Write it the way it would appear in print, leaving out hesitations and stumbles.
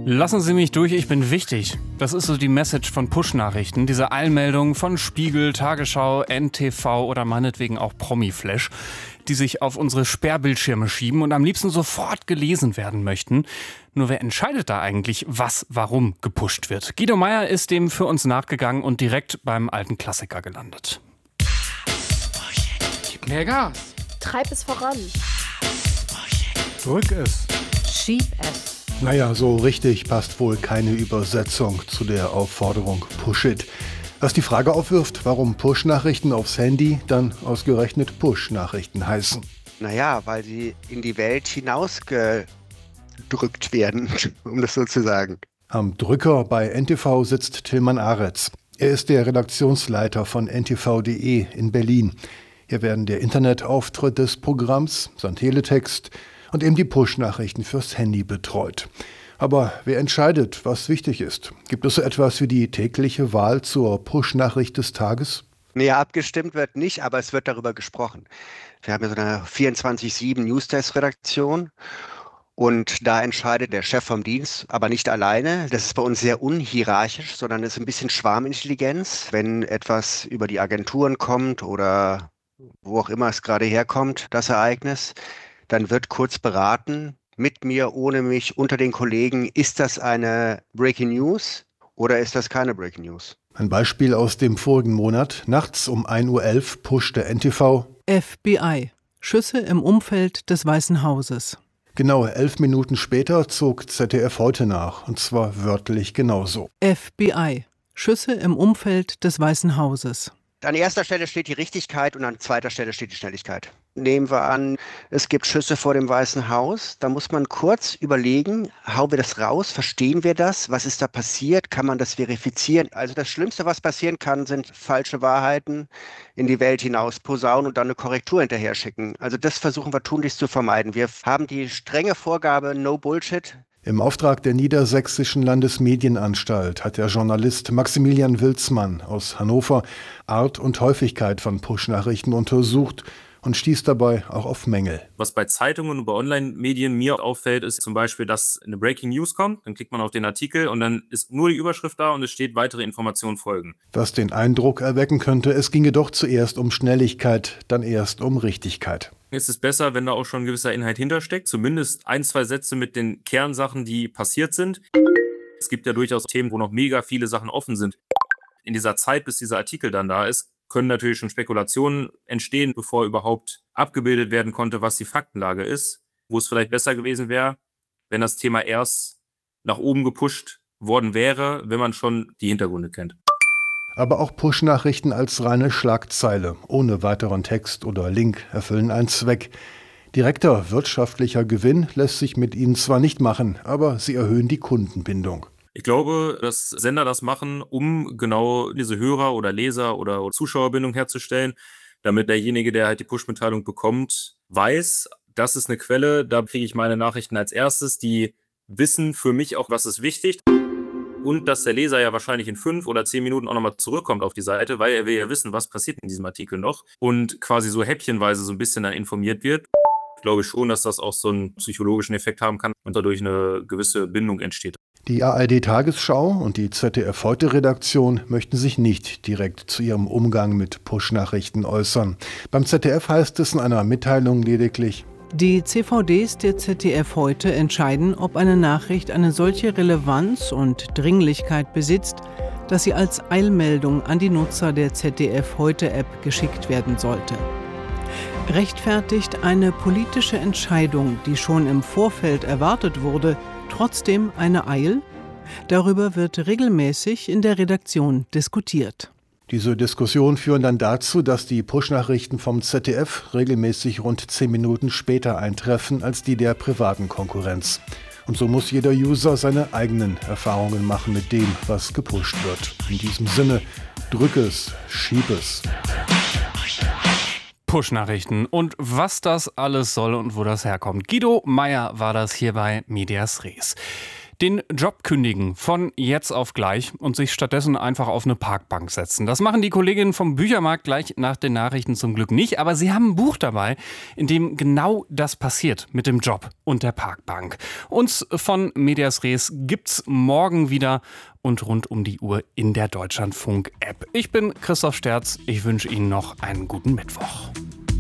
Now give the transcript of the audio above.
Lassen Sie mich durch, ich bin wichtig. Das ist so die Message von Push-Nachrichten, diese Eilmeldungen von Spiegel, Tagesschau, NTV oder meinetwegen auch Promiflash, die sich auf unsere Sperrbildschirme schieben und am liebsten sofort gelesen werden möchten. Nur wer entscheidet da eigentlich, was warum gepusht wird? Guido Meyer ist dem für uns nachgegangen und direkt beim alten Klassiker gelandet. Gib mehr Gas. Treib es voran. Drück es. Schieb es. Naja, so richtig passt wohl keine Übersetzung zu der Aufforderung Push it. Was die Frage aufwirft, warum Push-Nachrichten aufs Handy dann ausgerechnet Push-Nachrichten heißen. Naja, weil sie in die Welt hinausgedrückt werden, um das so zu sagen. Am Drücker bei NTV sitzt Tilman Aretz. Er ist der Redaktionsleiter von ntv.de in Berlin. Hier werden der Internetauftritt des Programms, sein Teletext und eben die Push-Nachrichten fürs Handy betreut. Aber wer entscheidet, was wichtig ist? Gibt es so etwas wie die tägliche Wahl zur Push-Nachricht des Tages? Naja, abgestimmt wird nicht, aber es wird darüber gesprochen. Wir haben ja so eine 24/7 Newsdesk-Redaktion und da entscheidet der Chef vom Dienst, aber nicht alleine. Das ist bei uns sehr unhierarchisch, sondern es ist ein bisschen Schwarmintelligenz. Wenn etwas über die Agenturen kommt oder wo auch immer es gerade herkommt, das Ereignis, dann wird kurz beraten, mit mir, ohne mich, unter den Kollegen, ist das eine Breaking News oder ist das keine Breaking News? Ein Beispiel aus dem vorigen Monat. Nachts um 1.11 Uhr pushte NTV FBI. Schüsse im Umfeld des Weißen Hauses. Genau 11 Minuten später zog ZDF heute nach, und zwar wörtlich genauso. FBI. Schüsse im Umfeld des Weißen Hauses. An erster Stelle steht die Richtigkeit und an zweiter Stelle steht die Schnelligkeit. Nehmen wir an, es gibt Schüsse vor dem Weißen Haus. Da muss man kurz überlegen, hauen wir das raus, verstehen wir das, was ist da passiert, kann man das verifizieren? Also das Schlimmste, was passieren kann, sind falsche Wahrheiten in die Welt hinaus posaunen und dann eine Korrektur hinterher schicken. Also das versuchen wir tunlichst zu vermeiden. Wir haben die strenge Vorgabe, no Bullshit. Im Auftrag der Niedersächsischen Landesmedienanstalt hat der Journalist Maximilian Wilsmann aus Hannover Art und Häufigkeit von Push-Nachrichten untersucht und stieß dabei auch auf Mängel. Was bei Zeitungen und bei Online-Medien mir auffällt, ist zum Beispiel, dass eine Breaking News kommt, dann klickt man auf den Artikel und dann ist nur die Überschrift da und es steht, weitere Informationen folgen. Was den Eindruck erwecken könnte, es ginge doch zuerst um Schnelligkeit, dann erst um Richtigkeit. Es ist besser, wenn da auch schon ein gewisser Inhalt hintersteckt, zumindest 1-2 Sätze mit den Kernsachen, die passiert sind. Es gibt ja durchaus Themen, wo noch mega viele Sachen offen sind. In dieser Zeit, bis dieser Artikel dann da ist, können natürlich schon Spekulationen entstehen, bevor überhaupt abgebildet werden konnte, was die Faktenlage ist, wo es vielleicht besser gewesen wäre, wenn das Thema erst nach oben gepusht worden wäre, wenn man schon die Hintergründe kennt. Aber auch Push-Nachrichten als reine Schlagzeile, ohne weiteren Text oder Link, erfüllen einen Zweck. Direkter wirtschaftlicher Gewinn lässt sich mit ihnen zwar nicht machen, aber sie erhöhen die Kundenbindung. Ich glaube, dass Sender das machen, um genau diese Hörer- oder Leser- oder Zuschauerbindung herzustellen, damit derjenige, der halt die Push-Mitteilung bekommt, weiß, das ist eine Quelle, da kriege ich meine Nachrichten als erstes, die wissen für mich auch, was ist wichtig. Und dass der Leser ja wahrscheinlich in 5 oder 10 Minuten auch nochmal zurückkommt auf die Seite, weil er will ja wissen, was passiert in diesem Artikel noch und quasi so häppchenweise so ein bisschen dann informiert wird. Ich glaube schon, dass das auch so einen psychologischen Effekt haben kann und dadurch eine gewisse Bindung entsteht. Die ARD-Tagesschau und die ZDF-Heute-Redaktion möchten sich nicht direkt zu ihrem Umgang mit Push-Nachrichten äußern. Beim ZDF heißt es in einer Mitteilung lediglich: Die CVDs der ZDF Heute entscheiden, ob eine Nachricht eine solche Relevanz und Dringlichkeit besitzt, dass sie als Eilmeldung an die Nutzer der ZDF Heute-App geschickt werden sollte. Rechtfertigt eine politische Entscheidung, die schon im Vorfeld erwartet wurde, trotzdem eine Eil? Darüber wird regelmäßig in der Redaktion diskutiert. Diese Diskussionen führen dann dazu, dass die Push-Nachrichten vom ZDF regelmäßig rund 10 Minuten später eintreffen als die der privaten Konkurrenz. Und so muss jeder User seine eigenen Erfahrungen machen mit dem, was gepusht wird. In diesem Sinne, drück es, schieb es. Push-Nachrichten und was das alles soll und wo das herkommt. Guido Meyer war das hier bei Medias Res. Den Job kündigen von jetzt auf gleich und sich stattdessen einfach auf eine Parkbank setzen. Das machen die Kolleginnen vom Büchermarkt gleich nach den Nachrichten zum Glück nicht. Aber sie haben ein Buch dabei, in dem genau das passiert mit dem Job und der Parkbank. Uns von Medias Res gibt's morgen wieder und rund um die Uhr in der Deutschlandfunk-App. Ich bin Christoph Sterz. Ich wünsche Ihnen noch einen guten Mittwoch.